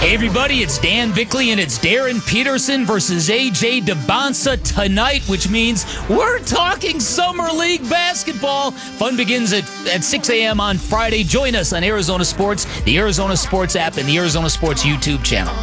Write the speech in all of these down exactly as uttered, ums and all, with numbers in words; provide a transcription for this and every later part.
Hey everybody, it's Dan Bickley and it's Darren Peterson versus A J Dybantsa tonight, which means we're talking Summer League basketball. Fun begins at, at six a.m. on Friday. Join us on Arizona Sports, the Arizona Sports app, and the Arizona Sports YouTube channel.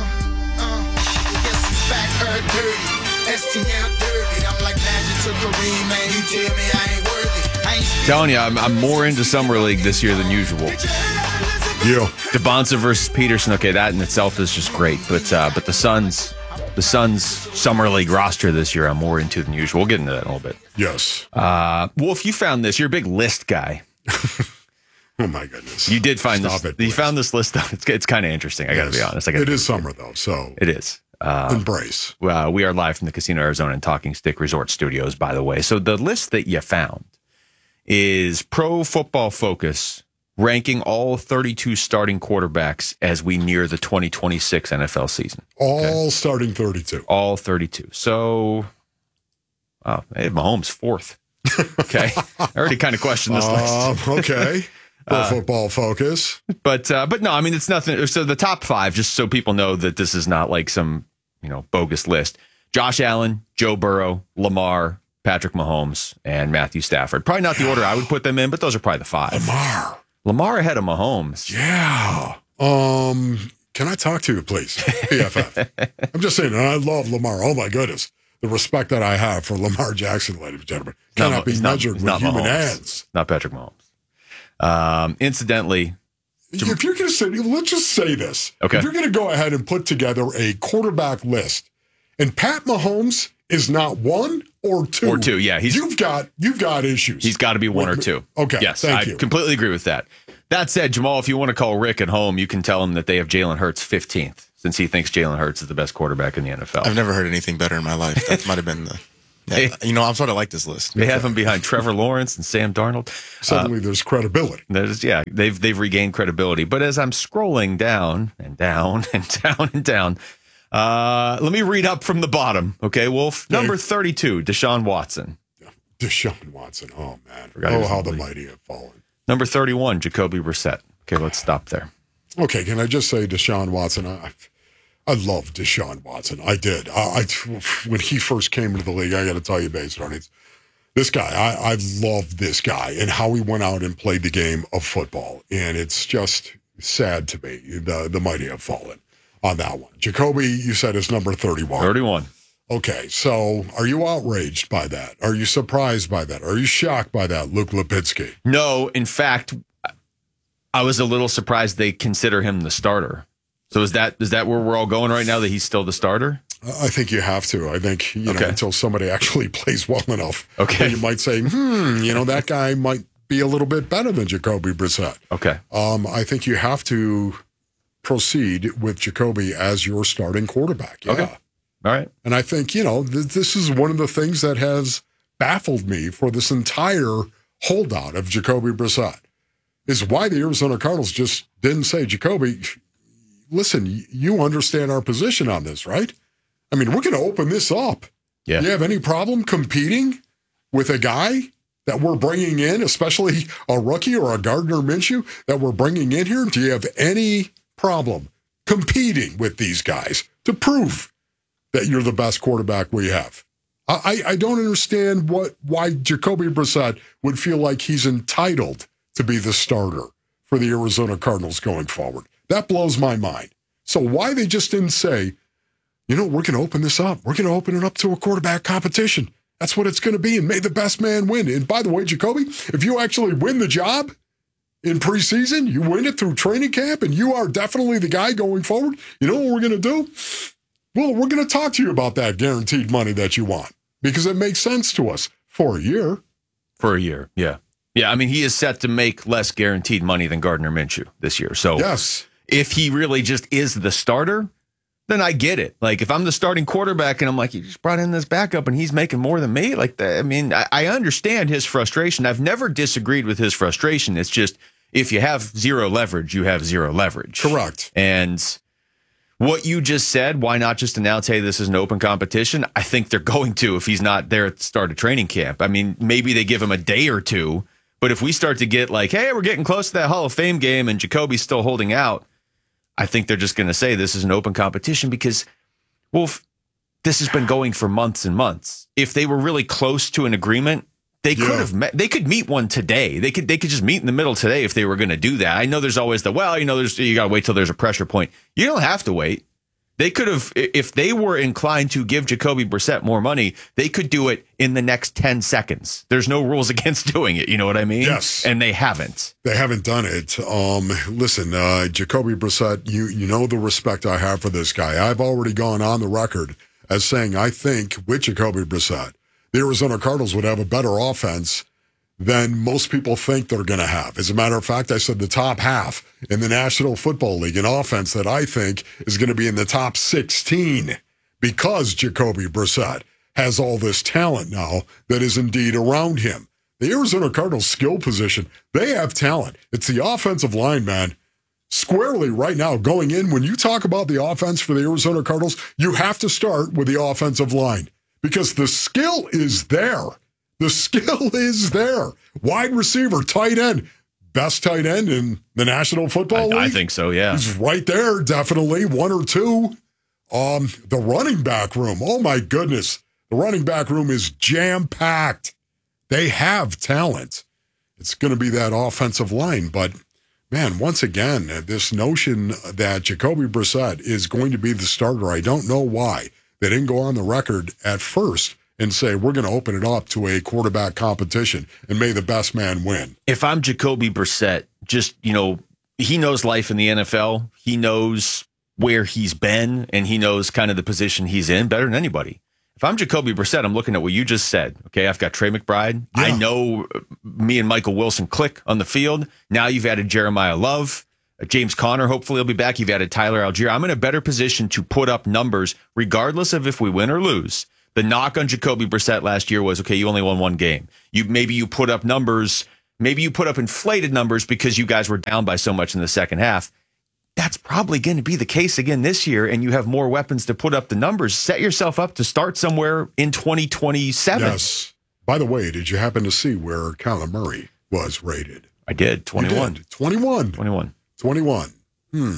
Telling you, I'm, I'm more into Summer League this year than usual. You. Dybantsa versus Peterson. Okay, that in itself is just great. But uh, but the Suns, the Suns Summer League roster this year, I'm more into than usual. We'll get into that in a little bit. Yes. Uh, Wolf, you found this. You're a big list guy. Oh my goodness. You did find Stop this. it, you please. found this list. It's it's kind of interesting. I got to Yes. be honest. I gotta it is summer though, so It is. Uh, embrace. uh, we are live from the Casino Arizona and Talking Stick Resort Studios, by the way. So the list that you found is Pro Football Focus ranking all thirty-two starting quarterbacks as we near the twenty twenty-six N F L season. All Okay. starting thirty-two. All thirty-two. So, oh, hey, Mahomes fourth. Okay. I already kind of questioned this Uh, list. okay. Pro Uh, Football Focus. But, uh, but no, I mean, it's nothing. So the top five, just so people know that this is not like some, you know, bogus list. Josh Allen, Joe Burrow, Lamar, Patrick Mahomes, and Matthew Stafford. Probably not the order I would put them in, but those are probably the five. Lamar. Lamar ahead of Mahomes. Yeah. Um, can I talk to you, please? P F F. I'm just saying, and I love Lamar. Oh my goodness. The respect that I have for Lamar Jackson, ladies and gentlemen, cannot Not- be it's not- measured it's with not human Mahomes. hands. Not Patrick Mahomes. Um, incidentally, If you're going to say, let's just say this. Okay. If you're going to go ahead and put together a quarterback list, and Pat Mahomes is not one or two, Or two, yeah, he's- you've got you've got issues. he's got to be one or Wait, two. Okay, Yes, thank I you. completely agree with that. That said, Jamal, if you want to call Rick at home, you can tell him that they have Jalen Hurts fifteenth, since he thinks Jalen Hurts is the best quarterback in the N F L. I've never heard anything better in my life. That might have been the. Yeah, you know, I'm sort of like this list. They have him behind Trevor Lawrence and Sam Darnold. Suddenly, there's credibility. There's, yeah, they've they've regained credibility. But as I'm scrolling down and down and down and down, uh, let me read up from the bottom. Okay, Wolf. Okay. Number thirty-two, Deshaun Watson. Deshaun Watson. Oh man. Forgot he Oh, was how in the the league. mighty have fallen. Number thirty-one, Jacoby Brissett. Okay, let's stop there. Okay, can I just say Deshaun Watson? I, I love Deshaun Watson. I did. I, I when he first came into the league, I got to tell you, based on it, this guy, I, I love this guy and how he went out and played the game of football. And it's just sad to me. The the mighty have fallen on that one. Jacoby, you said is number thirty-one. thirty-one. Okay, so are you outraged by that? Are you surprised by that? Are you shocked by that, Luke Lipinski? No, in fact, I was a little surprised they consider him the starter. So is that is that where we're all going right now, that he's still the starter? I think you have to. I think, you know, Okay. until somebody actually plays well enough. Okay. You might say, hmm, you know, that guy might be a little bit better than Jacoby Brissett. Okay. Um, I think you have to proceed with Jacoby as your starting quarterback. Yeah. Okay. All right. And I think, you know, th- this is one of the things that has baffled me for this entire holdout of Jacoby Brissett, is why the Arizona Cardinals just didn't say, Jacoby, listen, y- you understand our position on this, right? I mean, we're going to open this up. Yeah. You have any problem competing with a guy that we're bringing in, especially a rookie or a Gardner Minshew that we're bringing in here? Do you have any problem competing with these guys to prove that you're the best quarterback we have? I, I don't understand what why Jacoby Brissett would feel like he's entitled to be the starter for the Arizona Cardinals going forward. That blows my mind. So why they just didn't say, you know, we're going to open this up. We're going to open it up to a quarterback competition. That's what it's going to be, and may the best man win. And by the way, Jacoby, if you actually win the job in preseason, you win it through training camp, and you are definitely the guy going forward, you know what we're going to do? Well, we're going to talk to you about that guaranteed money that you want, because it makes sense to us for a year. For a year. Yeah. Yeah. I mean, he is set to make less guaranteed money than Gardner Minshew this year. So Yes. if he really just is the starter, then I get it. Like, if I'm the starting quarterback and I'm like, you just brought in this backup and he's making more than me, like that. I mean, I, I understand his frustration. I've never disagreed with his frustration. It's just, if you have zero leverage, you have zero leverage. Correct. And what you just said, why not just announce, hey, this is an open competition? I think they're going to if he's not there at the start of training camp. I mean, maybe they give him a day or two, but if we start to get like, hey, we're getting close to that Hall of Fame game and Jacoby's still holding out, I think they're just going to say this is an open competition because, well, if this has been going for months and months. If they were really close to an agreement, they Yeah. could have met. They could meet one today. They could they could just meet in the middle today if they were going to do that. I know there's always the well, you know, there's you got to wait till there's a pressure point. You don't have to wait. They could have, if they were inclined to give Jacoby Brissett more money, they could do it in the next ten seconds. There's no rules against doing it. You know what I mean? Yes. And they haven't. They haven't done it. Um, listen, uh, Jacoby Brissett, you you know the respect I have for this guy. I've already gone on the record as saying I think with Jacoby Brissett, the Arizona Cardinals would have a better offense than most people think they're going to have. As a matter of fact, I said the top half in the National Football League, an offense that I think is going to be in the top sixteen because Jacoby Brissett has all this talent now that is indeed around him. The Arizona Cardinals skill position, they have talent. It's the offensive line, man. Squarely right now going in, when you talk about the offense for the Arizona Cardinals, you have to start with the offensive line because the skill is there. The skill is there. Wide receiver, tight end, best tight end in the National Football League. I, I think so, yeah. He's right there, definitely, one or two. Um, the running back room, oh my goodness. The running back room is jam-packed. They have talent. It's going to be that offensive line. But, man, once again, this notion that Jacoby Brissett is going to be the starter, I don't know why. They didn't go on the record at first and say, we're going to open it up to a quarterback competition and may the best man win. If I'm Jacoby Brissett, just, you know, he knows life in the N F L. He knows where he's been, and he knows kind of the position he's in better than anybody. If I'm Jacoby Brissett, I'm looking at what you just said. Okay, I've got Trey McBride. Yeah. I know me and Michael Wilson click on the field. Now you've added Jeremiah Love. Uh, James Conner, hopefully he'll be back. You've added Tyler Algier. I'm in a better position to put up numbers regardless of if we win or lose. The knock on Jacoby Brissett last year was, okay, you only won one game. You maybe you put up numbers, maybe you put up inflated numbers because you guys were down by so much in the second half. That's probably going to be the case again this year, and you have more weapons to put up the numbers. Set yourself up to start somewhere in twenty twenty-seven. Yes. By the way, did you happen to see where Kyler Murray was rated? I did, twenty-one. You did. twenty-one. twenty-one. twenty-one. Hmm.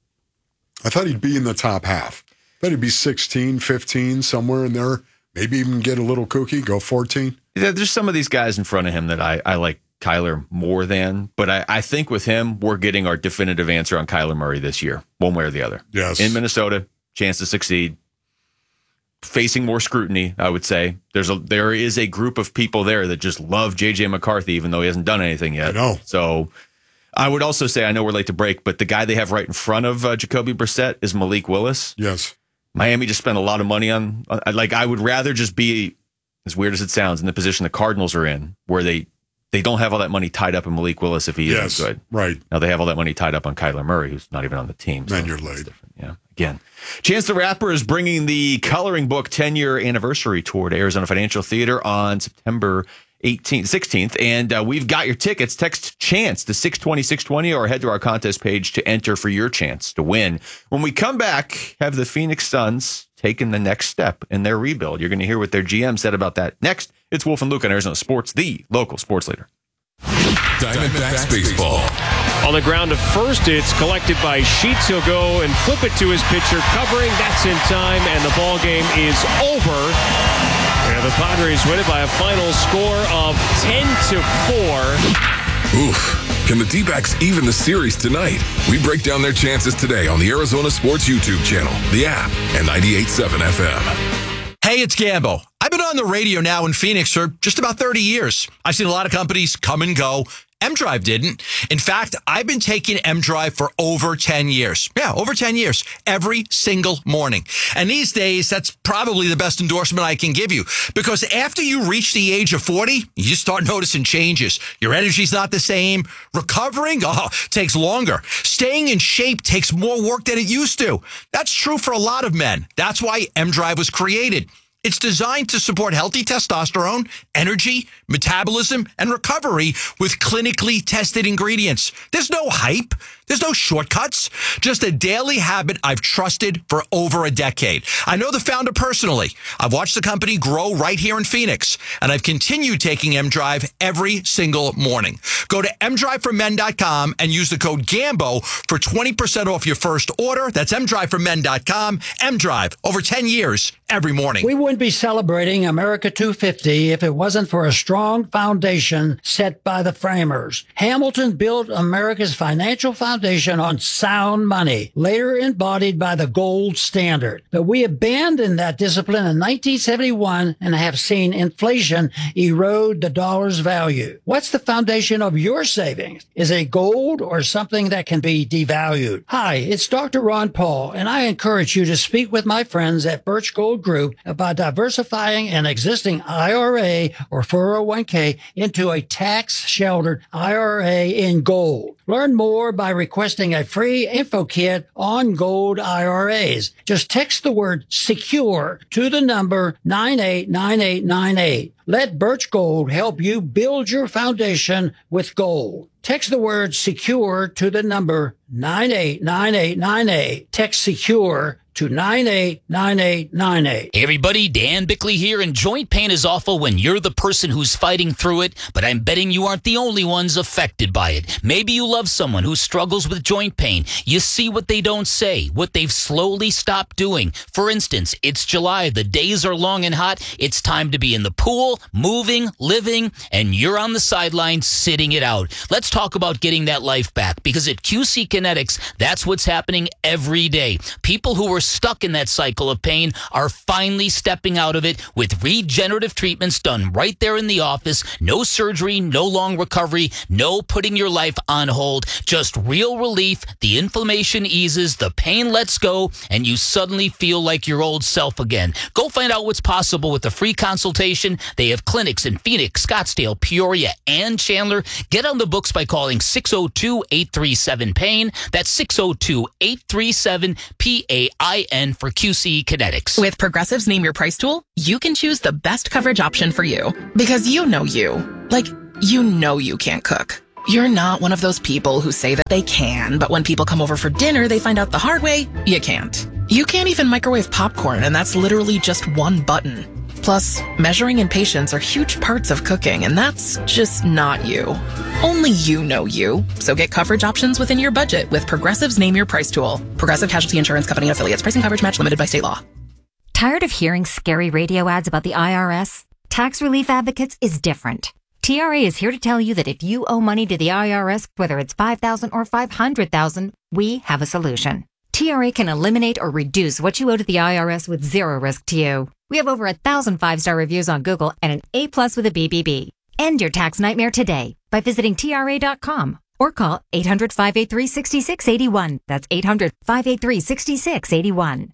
I thought he'd be in the top half. I thought he'd be sixteen, fifteen, somewhere in there. Maybe even get a little kooky, go fourteen. Yeah, there's some of these guys in front of him that I, I like Kyler more than, but I, I think with him, we're getting our definitive answer on Kyler Murray this year, one way or the other. Yes. In Minnesota, chance to succeed. Facing more scrutiny, I would say. There's a there is a group of people there that just love J J McCarthy, even though he hasn't done anything yet. I know. So I would also say, I know we're late to break, but the guy they have right in front of uh, Jacoby Brissett is Malik Willis. Yes. Miami just spent a lot of money on, on, like, I would rather just be, as weird as it sounds, in the position the Cardinals are in, where they they don't have all that money tied up in Malik Willis if he Yes. isn't good. Right. Now they have all that money tied up on Kyler Murray, who's not even on the team. Man, so you're it's late. different. Yeah. Again, Chance the Rapper is bringing the Coloring Book ten-year anniversary tour to Arizona Financial Theater on September eighteenth, sixteenth, and uh, we've got your tickets. Text CHANCE to six twenty, six twenty or head to our contest page to enter for your chance to win. When we come back, have the Phoenix Suns taken the next step in their rebuild? You're going to hear what their G M said about that next. It's Wolf and Luke on Arizona Sports, the local sports leader. Diamondbacks baseball. On the ground to first, it's collected by Sheets. He'll go and flip it to his pitcher, covering. That's in time, and the ball game is over. And the Padres win it by a final score of ten to four. Oof. Can the D-backs even the series tonight? We break down their chances today on the Arizona Sports YouTube channel, the app, and ninety-eight point seven F M. Hey, it's Gambo. I've been on the radio now in Phoenix for just about thirty years. I've seen a lot of companies come and go. M-Drive didn't. In fact, I've been taking M-Drive for over ten years. Yeah, over ten years. Every single morning. And these days, that's probably the best endorsement I can give you. Because after you reach the age of forty, you start noticing changes. Your energy's not the same. Recovering, oh, takes longer. Staying in shape takes more work than it used to. That's true for a lot of men. That's why M-Drive was created. It's designed to support healthy testosterone, energy, metabolism, and recovery with clinically tested ingredients. There's no hype. There's no shortcuts. Just a daily habit I've trusted for over a decade. I know the founder personally. I've watched the company grow right here in Phoenix, and I've continued taking M-Drive every single morning. Go to m drive for men dot com and use the code GAMBO for twenty percent off your first order. That's m drive for men dot com. M-Drive, over ten years, every morning. We wouldn't be celebrating America two fifty if it wasn't for a strong foundation set by the framers. Hamilton built America's financial foundation on sound money, later embodied by the gold standard. But we abandoned that discipline in nineteen seventy-one and have seen inflation erode the dollar's value. What's the foundation of your savings? Is it gold or something that can be devalued? Hi, it's Doctor Ron Paul, and I encourage you to speak with my friends at Birch Gold Group about diversifying an existing I R A or four oh one k into a tax-sheltered I R A in gold. Learn more by requesting a free info kit on gold I R As. Just text the word SECURE to the number nine eight nine eight nine eight. Let Birch Gold help you build your foundation with gold. Text the word SECURE to the number nine eight nine eight nine eight. Text SECURE to nine eight nine eight nine eight. Hey everybody, Dan Bickley here, and joint pain is awful when you're the person who's fighting through it, but I'm betting you aren't the only ones affected by it. Maybe you love someone who struggles with joint pain. You see what they don't say, what they've slowly stopped doing. For instance, it's July, the days are long and hot, it's time to be in the pool, moving, living, and you're on the sideline sitting it out. Let's talk about getting that life back, because at Q C Kinetics, that's what's happening every day. People who were stuck in that cycle of pain are finally stepping out of it with regenerative treatments done right there in the office. No surgery, no long recovery, no putting your life on hold, just real relief. The inflammation eases, the pain lets go, and you suddenly feel like your old self again. Go find out what's possible with a free consultation. They have clinics in Phoenix, Scottsdale, Peoria, and Chandler. Get on the books by calling six oh two, eight three seven, pain. That's six oh two, eight three seven, P A I N for Q C Kinetics. With Progressive's Name Your Price tool, you can choose the best coverage option for you. Because you know you. Like, you know you can't cook. You're not one of those people who say that they can, but when people come over for dinner, they find out the hard way, you can't. You can't even microwave popcorn, and that's literally just one button. Plus, measuring and patience are huge parts of cooking, and that's just not you. Only you know you. So get coverage options within your budget with Progressive's Name Your Price tool. Progressive Casualty Insurance Company and affiliates. Pricing coverage match limited by state law. Tired of hearing scary radio ads about the I R S? Tax Relief Advocates is different. T R A is here to tell you that if you owe money to the I R S, whether it's five thousand dollars or five hundred thousand dollars, we have a solution. T R A can eliminate or reduce what you owe to the I R S with zero risk to you. We have over a thousand five-star reviews on Google and an A plus with a B B B. End your tax nightmare today by visiting T R A dot com or call eight hundred, five eight three, six six eight one. That's eight hundred, five eight three, six six eight one.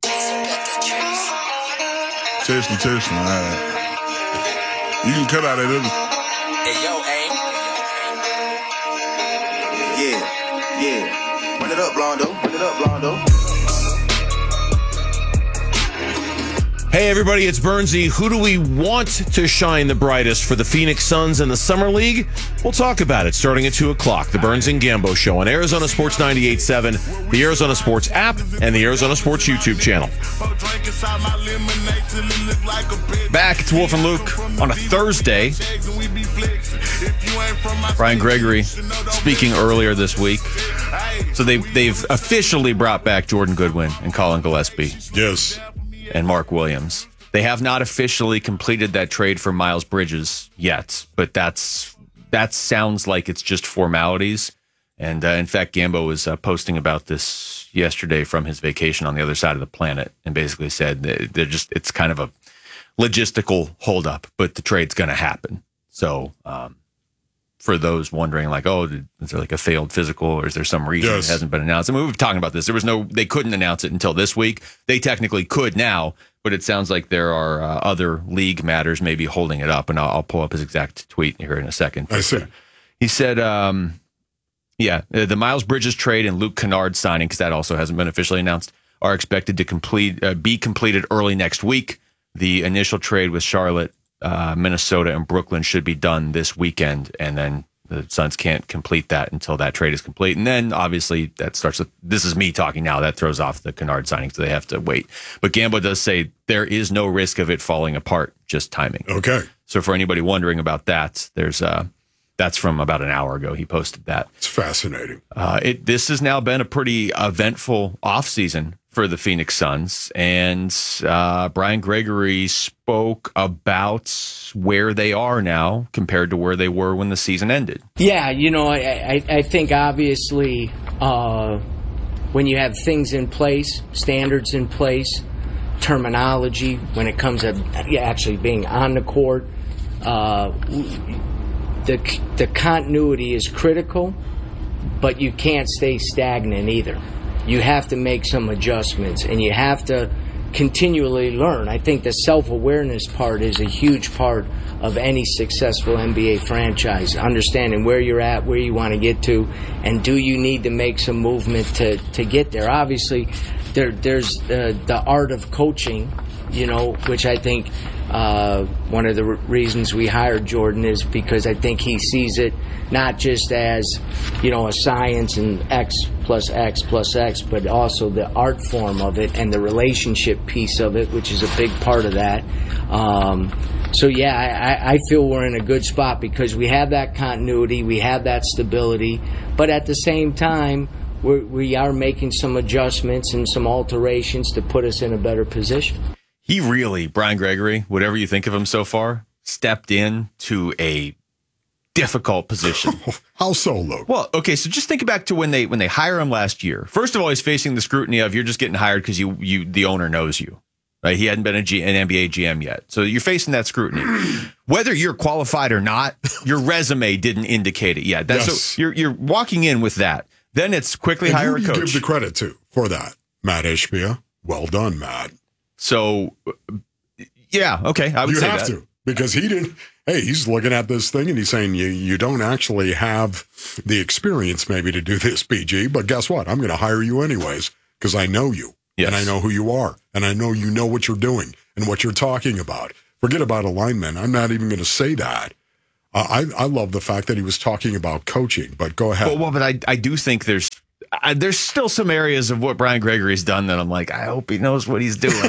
Testing, testing. All right. You can cut out that other. Hey, yo, hey. Yeah, yeah. Run it up, Blondo. Run it up, Blondo. Hey everybody, it's Bernsey. Who do we want to shine the brightest for the Phoenix Suns in the Summer League? We'll talk about it starting at two o'clock. The Burns and Gambo Show on Arizona Sports ninety-eight point seven, the Arizona Sports app, and the Arizona Sports YouTube channel. Back, it's Wolf and Luke on a Thursday. Brian Gregory speaking earlier this week. So they, they've officially brought back Jordan Goodwin and Colin Gillespie. Yes. And Mark Williams. They have not officially completed that trade for Miles Bridges yet, but that's that sounds like it's just formalities. And uh, in fact, Gambo was uh, posting about this yesterday from his vacation on the other side of the planet, and basically said that they're just it's kind of a logistical holdup, but the trade's going to happen. So um, for those wondering, like, oh, is there like a failed physical, or is there some reason yes. it hasn't been announced? I mean, we've been talking about this. There was no, they couldn't announce it until this week. They technically could now, but it sounds like there are uh, other league matters maybe holding it up. And I'll, I'll pull up his exact tweet here in a second. I see. He said, um, yeah, the Miles Bridges trade and Luke Kennard signing, because that also hasn't been officially announced, are expected to complete uh, be completed early next week. the initial trade with Charlotte, uh, Minnesota, and Brooklyn should be done this weekend, and then the Suns can't complete that until that trade is complete. And then, obviously, that starts with, this is me talking now, that throws off the Kennard signing, so they have to wait. But Gambo does say there is no risk of it falling apart, just timing. Okay. So for anybody wondering about that, there's uh, that's from about an hour ago. He posted that. It's fascinating. Uh, it This has now been a pretty eventful offseason for the Phoenix Suns, and uh, Brian Gregory spoke about where they are now compared to where they were when the season ended. Yeah, you know, I, I, I think obviously uh, when you have things in place, standards in place, terminology, when it comes to actually being on the court, uh, the the continuity is critical, but you can't stay stagnant either. You have to make some adjustments, and you have to continually learn. I think the self-awareness part is a huge part of any successful N B A franchise, understanding where you're at, where you want to get to, and do you need to make some movement to, to get there. Obviously, there, there's uh, the art of coaching, you know, which I think uh, one of the re- reasons we hired Jordan is because I think he sees it not just as, you know, a science and X plus X plus X, but also the art form of it and the relationship piece of it, which is a big part of that. Um, so, yeah, I, I feel we're in a good spot because we have that continuity, we have that stability, but at the same time, we're, we are making some adjustments and some alterations to put us in a better position. He really, Brian Gregory, whatever you think of him so far, stepped in to a difficult position. How so, Luke? Well, okay, so just think back to when they when they hire him last year. First of all, he's facing the scrutiny of you're just getting hired because you you the owner knows you. Right? He hadn't been a G, an N B A G M yet. So you're facing that scrutiny. Whether you're qualified or not, your resume didn't indicate it yet. That's yes. So you're you're walking in with that. Then it's quickly and hire who a do coach. You give the credit to for that, Matt Ishbia. Well done, Matt. So, yeah, okay, I would you say have that. to because he didn't. Hey, he's looking at this thing and he's saying you you don't actually have the experience maybe to do this, B G. But guess what? I'm going to hire you anyways because I know you yes. and I know who you are and I know you know what you're doing and what you're talking about. Forget about alignment. I'm not even going to say that. Uh, I I love the fact that he was talking about coaching. But go ahead. Well, well but I I do think there's. I, there's still some areas of what Brian Gregory's done that I'm like, I hope he knows what he's doing.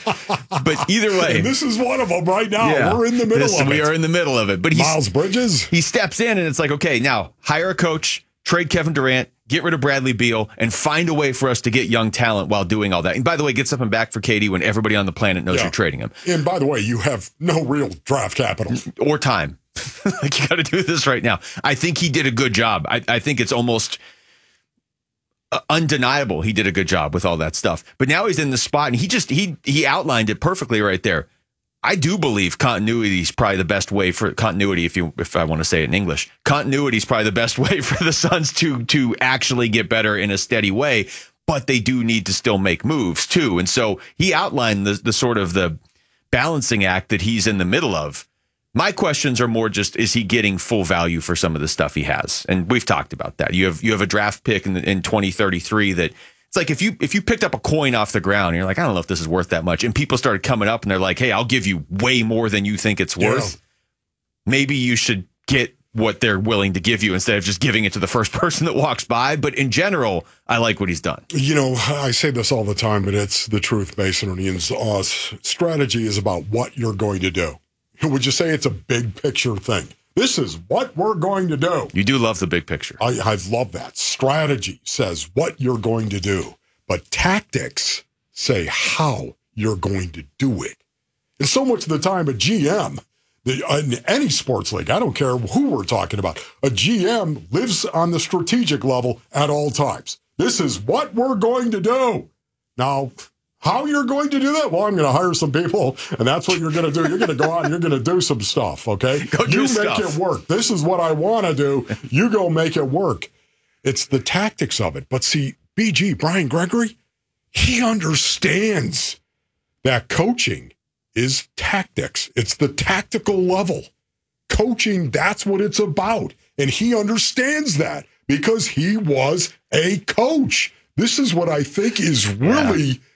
But either way, and this is one of them right now. Yeah, We're in the middle this, of we it. We are in the middle of it. But he's, Miles Bridges, he steps in and it's like, okay, now hire a coach, trade Kevin Durant, get rid of Bradley Beal, and find a way for us to get young talent while doing all that. And by the way, get something back for K D when everybody on the planet knows yeah. you're trading him. And by the way, you have no real draft capital or time. Like you got to do this right now. I think he did a good job. I, I think it's almost Uh, undeniable he did a good job with all that stuff. But now he's in the spot and he just he he outlined it perfectly right there. I do believe continuity is probably the best way for continuity if you if I want to say it in English. Continuity is probably the best way for the Suns to to actually get better in a steady way, but they do need to still make moves too. And so he outlined the the sort of the balancing act that he's in the middle of. My questions are more just, is he getting full value for some of the stuff he has? And we've talked about that. You have you have a draft pick in, the, in twenty thirty-three that it's like if you if you picked up a coin off the ground and you're like, I don't know if this is worth that much. And people started coming up and they're like, hey, I'll give you way more than you think it's worth. Yeah. Maybe you should get what they're willing to give you instead of just giving it to the first person that walks by. But in general, I like what he's done. You know, I say this all the time, but it's the truth, Mason Onions. Uh, strategy is about what you're going to do. Would you say it's a big picture thing? This is what we're going to do. You do love the big picture. I, I love that. Strategy says what you're going to do, but tactics say how you're going to do it. And so much of the time, a G M, the, in any sports league, I don't care who we're talking about, a G M lives on the strategic level at all times. This is what we're going to do. Now, how you're going to do that? Well, I'm going to hire some people, and that's what you're going to do. You're going to go out and you're going to do some stuff, okay? Go do you stuff. Make it work. This is what I want to do. You go make it work. It's the tactics of it. But see, B G, Brian Gregory, he understands that coaching is tactics. It's the tactical level. Coaching, that's what it's about. And he understands that because he was a coach. This is what I think is really... Yeah.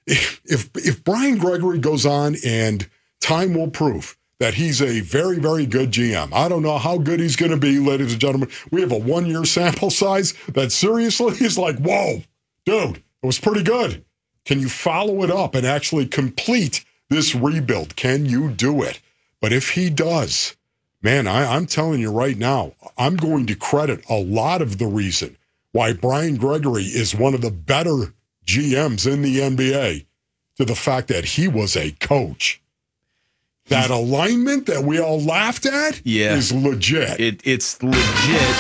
if, if if Brian Gregory goes on, and time will prove that he's a very, very good G M. I don't know how good he's going to be, ladies and gentlemen. We have a one-year sample size that seriously is like, whoa, dude, it was pretty good. Can you follow it up and actually complete this rebuild? Can you do it? But if he does, man, I, I'm telling you right now, I'm going to credit a lot of the reason why Brian Gregory is one of the better G Ms in the N B A to the fact that he was a coach. That alignment that we all laughed at yeah. is legit. It, it's legit.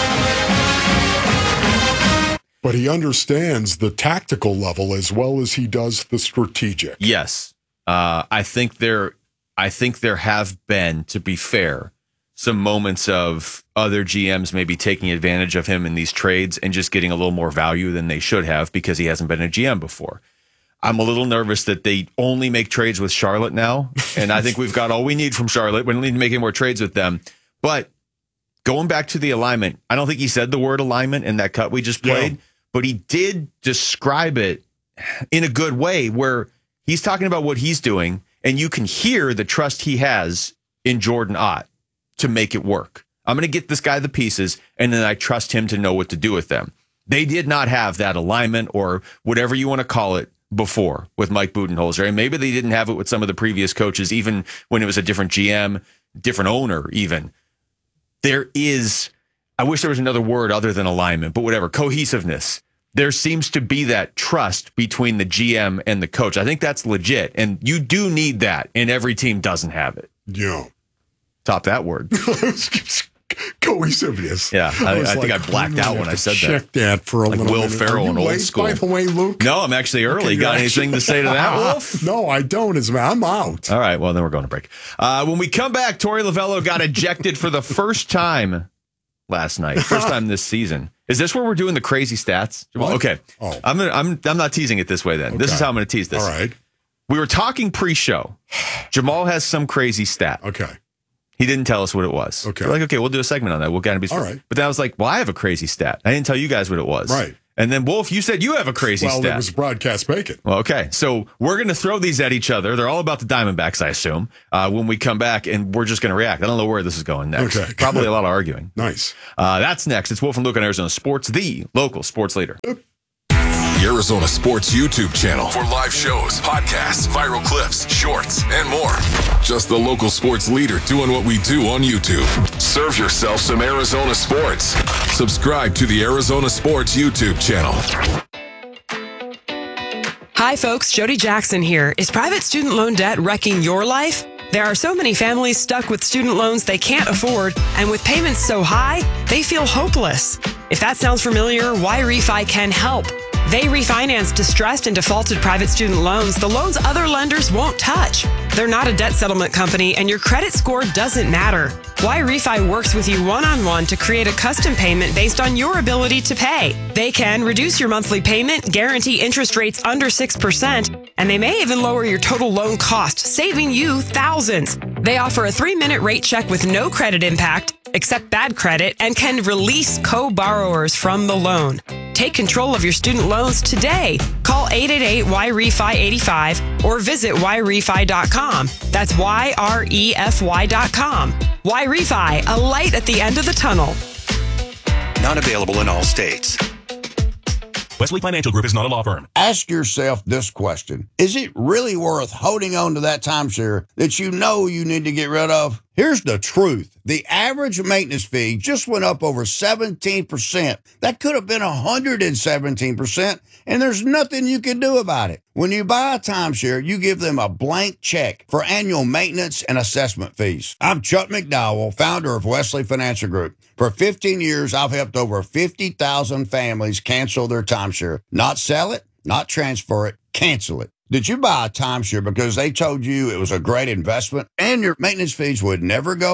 But he understands the tactical level as well as he does the strategic. Yes. Uh, I think there I think there have been, to be fair, some moments of other G Ms maybe taking advantage of him in these trades and just getting a little more value than they should have because he hasn't been a G M before. I'm a little nervous that they only make trades with Charlotte now, and I think we've got all we need from Charlotte. We don't need to make any more trades with them. But going back to the alignment, I don't think he said the word alignment in that cut we just played, yeah. but he did describe it in a good way where he's talking about what he's doing, and you can hear the trust he has in Jordan Ott to make it work. I'm going to get this guy the pieces, and then I trust him to know what to do with them. They did not have that alignment or whatever you want to call it before with Mike Budenholzer. And maybe they didn't have it with some of the previous coaches, even when it was a different G M, different owner even. There is, I wish there was another word other than alignment, but whatever, cohesiveness. There seems to be that trust between the G M and the coach. I think that's legit. And you do need that, and every team doesn't have it. Yeah. Top that word. Cohesiveness. Yeah, I, I, I like, think I blacked out when I said check that. that for a like little Will minute. Ferrell in old late, school. By the way, Luke? No, I'm actually early. Okay, Got actually... anything to say to that, Wolf? No, I don't. As I'm out. All right, well, then we're going to break. Uh, when we come back, Torey Lovello got ejected for the first time last night. First time this season. Is this where we're doing the crazy stats? Well, okay. Oh. I'm, gonna, I'm I'm not teasing it this way then. Okay. This is how I'm going to tease this. All right. We were talking pre-show. Jamal has some crazy stat. Okay. He didn't tell us what it was. Okay. We're like, okay, we'll do a segment on that. We'll kind of be. All right. But then I was like, well, I have a crazy stat. I didn't tell you guys what it was. Right. And then, Wolf, you said you have a crazy well, stat. Well, it was broadcast bacon. Well, okay. So we're going to throw these at each other. They're all about the Diamondbacks, I assume, uh, when we come back, and we're just going to react. I don't know where this is going next. Okay. Probably a lot of arguing. Nice. Uh, that's next. It's Wolf and Luke on Arizona Sports, the local sports leader. The Arizona Sports YouTube channel for live shows, podcasts, viral clips, shorts, and more. Just the local sports leader doing what we do on YouTube. Serve yourself some Arizona sports. Subscribe to the Arizona Sports YouTube channel. Hi, folks. Jody Jackson here. Is private student loan debt wrecking your life? There are so many families stuck with student loans they can't afford, and with payments so high, they feel hopeless. If that sounds familiar, YRefi can help. They refinance distressed and defaulted private student loans the loans other lenders won't touch. They're not a debt settlement company, and your credit score doesn't matter. YRefi works with you one-on-one to create a custom payment based on your ability to pay. They can reduce your monthly payment, guarantee interest rates under six percent, and they may even lower your total loan cost, saving you thousands. They offer a three-minute rate check with no credit impact, accept bad credit, and can release co-borrowers from the loan. Take control of your student loans today. Call eight eight eight Y R E F I eighty-five or visit Y refi dot com. That's Y R E F Y dot com. YRefi, a light at the end of the tunnel. Not available in all states. Wesley Financial Group is not a law firm. Ask yourself this question. Is it really worth holding on to that timeshare that you know you need to get rid of? Here's the truth. The average maintenance fee just went up over seventeen percent. That could have been one hundred seventeen percent, and there's nothing you can do about it. When you buy a timeshare, you give them a blank check for annual maintenance and assessment fees. I'm Chuck McDowell, founder of Wesley Financial Group. For fifteen years, I've helped over fifty thousand families cancel their timeshare. Not sell it, not transfer it, cancel it. Did you buy a timeshare because they told you it was a great investment and your maintenance fees would never go up?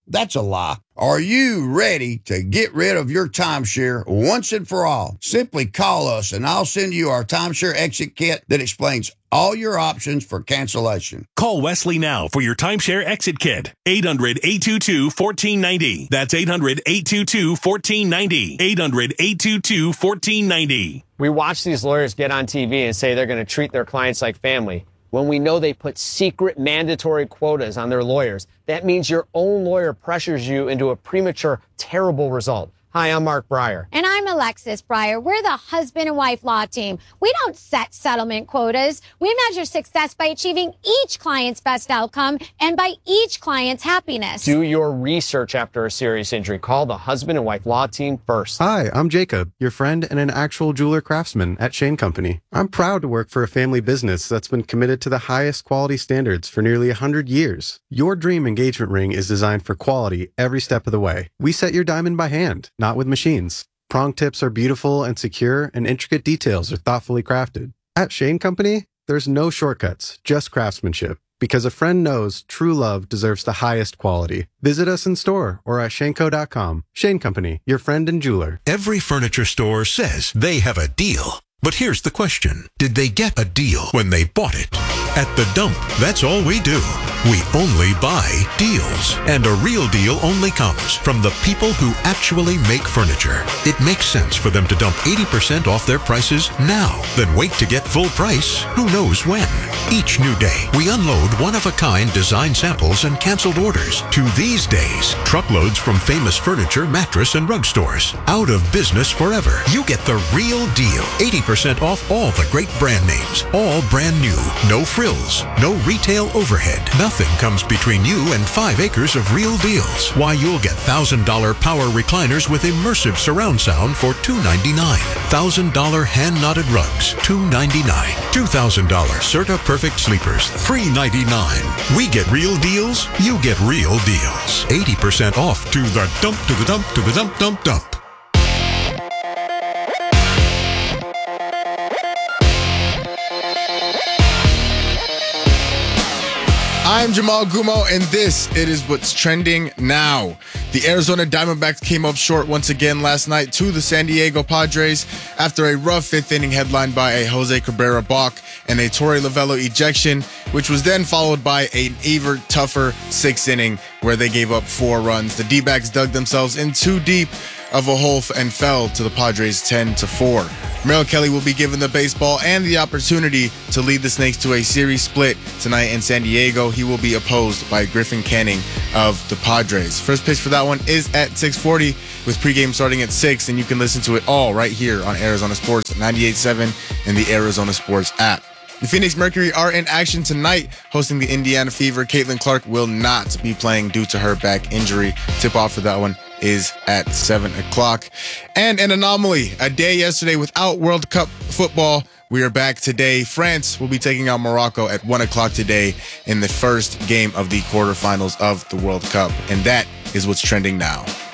That's a lie. Are you ready to get rid of your timeshare once and for all? Simply call us and I'll send you our timeshare exit kit that explains all your options for cancellation. Call Wesley now for your timeshare exit kit. eight hundred, eight two two, one four nine zero. That's eight hundred, eight two two, one four nine zero. eight hundred, eight two two, one four nine zero. We watch these lawyers get on T V and say they're going to treat their clients like family, when we know they put secret mandatory quotas on their lawyers. That means your own lawyer pressures you into a premature, terrible result. Hi, I'm Mark Breyer. And I'm Alexis Breyer. We're the husband and wife law team. We don't set settlement quotas. We measure success by achieving each client's best outcome and by each client's happiness. Do your research after a serious injury. Call the husband and wife law team first. Hi, I'm Jacob, your friend and an actual jeweler craftsman at Shane Company. I'm proud to work for a family business that's been committed to the highest quality standards for nearly one hundred years. Your dream engagement ring is designed for quality every step of the way. We set your diamond by hand, not with machines. Prong tips are beautiful and secure, and intricate details are thoughtfully crafted. At Shane Company, there's no shortcuts, just craftsmanship. Because a friend knows true love deserves the highest quality. Visit us in store or at shaneco dot com. Shane Company, your friend and jeweler. Every furniture store says they have a deal. But here's the question. Did they get a deal when they bought it? At The Dump, that's all we do. We only buy deals. And a real deal only comes from the people who actually make furniture. It makes sense for them to dump eighty percent off their prices now, then wait to get full price who knows when. Each new day, we unload one-of-a-kind design samples and canceled orders to these days, truckloads from famous furniture, mattress, and rug stores. Out of business forever. You get the real deal. eighty percent off all the great brand names. All brand new. No frills. No retail overhead. Nothing comes between you and five acres of real deals. Why, you'll get one thousand dollars power recliners with immersive surround sound for two hundred ninety-nine dollars. one thousand dollars hand-knotted rugs, two hundred ninety-nine dollars. two thousand dollars Serta Perfect sleepers, three hundred ninety-nine dollars. We get real deals, you get real deals. eighty percent off to the dump, to the dump, to the dump, dump, dump. I'm Jamal Gumo, and this, it is what's trending now. The Arizona Diamondbacks came up short once again last night to the San Diego Padres after a rough fifth inning headlined by a Jose Cabrera balk and a Torey Lovullo ejection, which was then followed by an even tougher sixth inning where they gave up four runs. The D-backs dug themselves in too deep of a hole and fell to the Padres ten to four. Merrill Kelly will be given the baseball and the opportunity to lead the Snakes to a series split tonight in San Diego. He will be opposed by Griffin Canning of the Padres. First pitch for that one is at six forty with pregame starting at six, and you can listen to it all right here on Arizona Sports ninety-eight point seven and the Arizona Sports app. The Phoenix Mercury are in action tonight, hosting the Indiana Fever. Caitlin Clark will not be playing due to her back injury. Tip-off for that one is at seven o'clock. And an anomaly, a day yesterday without World Cup football. We are back today. France will be taking on Morocco at one o'clock today in the first game of the quarterfinals of the World Cup. And that is what's trending now.